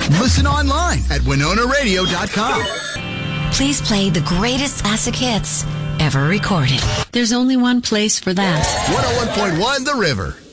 Listen online at WinonaRadio.com. Please play the greatest classic hits ever recorded. There's only one place for that. 101.1 The River.